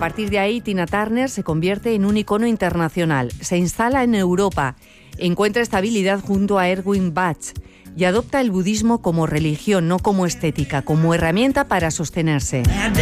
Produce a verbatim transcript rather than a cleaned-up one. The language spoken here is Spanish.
partir de ahí, Tina Turner se convierte en un icono internacional. Se instala en Europa, encuentra estabilidad junto a Erwin Bach y adopta el budismo como religión, no como estética, como herramienta para sostenerse.